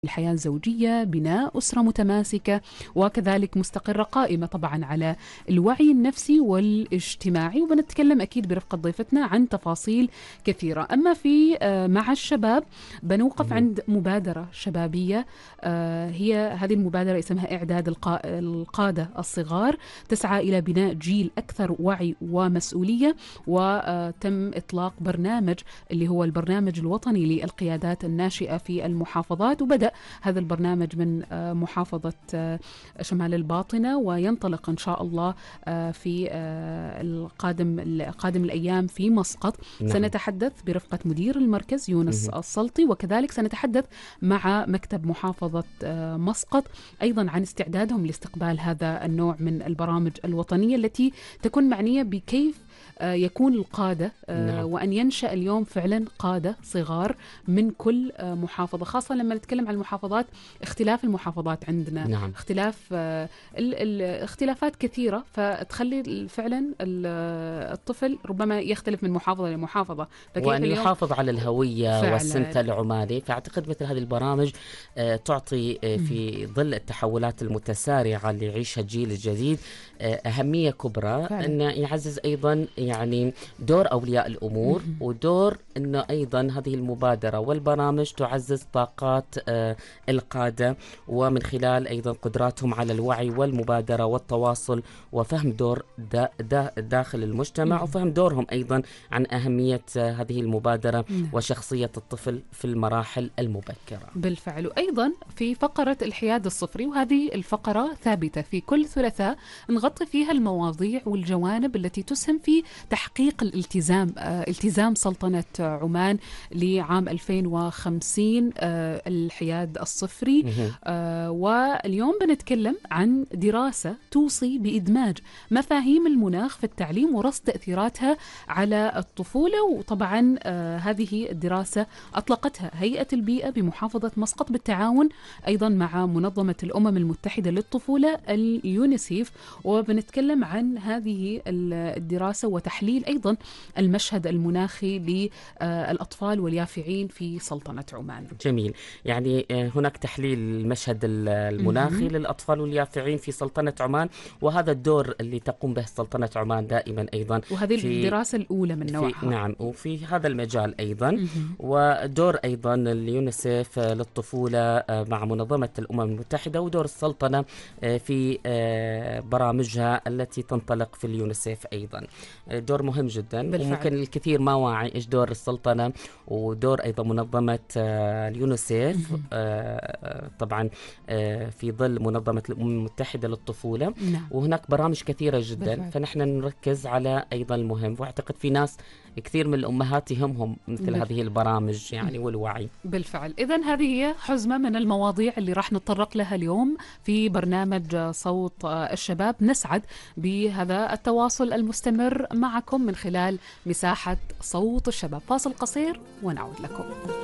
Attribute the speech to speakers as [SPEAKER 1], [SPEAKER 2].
[SPEAKER 1] الحياة الزوجية، بناء أسرة متماسكة وكذلك مستقرة قائمة طبعا على الوعي النفسي والاجتماعي. وبنتكلم أكيد برفقة ضيفتنا عن تفاصيل كثيرة. أما في مع الشباب بنوقف عند مبادرة شبابية، هي هذه المبادرة اسمها إعداد القادة الصغار، تسعى إلى بناء جيل أكثر وعي ومسؤولية. وتم إطلاق برنامج اللي هو البرنامج الوطني للقيادات الناشئة في المحافظات، وبدأ هذا البرنامج من محافظة شمال الباطنة، وينطلق إن شاء الله في قادم الأيام في مسقط. سنتحدث برفقة مدير المركز يونس السلطي، وكذلك سنتحدث مع مكتب محافظة مسقط أيضا عن استعدادهم لاستقبال هذا النوع من البرامج الوطنية التي تكون معنية بكيف يكون القادة وأن ينشأ اليوم فعلا قادة صغار من كل محافظة، خاصة لما نتكلم عن المحافظات، اختلاف المحافظات عندنا اختلافات كثيرة، فتخلي فعلا الطفل ربما يختلف من محافظة لمحافظة،
[SPEAKER 2] وأن يحافظ على الهوية والسمت العمالي. فأعتقد مثل هذه البرامج تعطي في ظل التحولات المتسارعة اللي يعيشها الجيل الجديد أهمية كبرى فعلا. أن يعزز أيضا يعني دور أولياء الأمور ودور أنه أيضا هذه المبادرة والبرامج تعزز طاقات القادة، ومن خلال أيضا قدراتهم على الوعي والمبادرة والتواصل وفهم دور داخل المجتمع، وفهم دورهم أيضا عن أهمية هذه المبادرة وشخصية الطفل في المراحل المبكرة.
[SPEAKER 1] بالفعل. وأيضا في فقرة الحياد الصفري، وهذه الفقرة ثابتة في كل ثلاثاء، نغطي فيها المواضيع والجوانب التي تسهم في تحقيق التزام سلطنة عمان لعام 2050 الحياد الصفري. واليوم بنتكلم عن دراسة توصي بإدماج مفاهيم المناخ في التعليم ورصد تأثيراتها على الطفولة. وطبعا هذه الدراسة أطلقتها هيئة البيئة بمحافظة مسقط بالتعاون أيضا مع منظمة الأمم المتحدة للطفولة اليونيسيف. وبنتكلم عن هذه الدراسة وتحليل أيضا المشهد المناخي للأطفال واليافعين في سلطنة عمان.
[SPEAKER 2] جميل. يعني هناك تحليل المشهد المناخي للأطفال واليافعين في سلطنة عمان، وهذا الدور اللي تقوم به سلطنة عمان دائما أيضا،
[SPEAKER 1] وهذه الدراسة الأولى من نوعها.
[SPEAKER 2] نعم، وفي هذا المجال أيضا ودور أيضا اليونيسيف للطفولة مع منظمة الأمم المتحدة، ودور السلطنة في برامجها التي تنطلق في اليونيسيف أيضا دور مهم جدا بالفعل. وممكن الكثير ما واعي إيش دور السلطنة ودور أيضا منظمة اليونيسيف طبعا في ظل منظمة الأمم المتحدة للطفولة. وهناك برامج كثيرة جدا بالفعل. فنحن نركز على أيضا المهم، واعتقد في ناس كثير من الأمهات يهمهم مثل هذه البرامج يعني والوعي.
[SPEAKER 1] بالفعل. إذن هذه هي حزمة من المواضيع اللي راح نتطرق لها اليوم في برنامج صوت الشباب. نسعد بهذا التواصل المستمر معكم من خلال مساحة صوت الشباب. فاصل قصير ونعود لكم.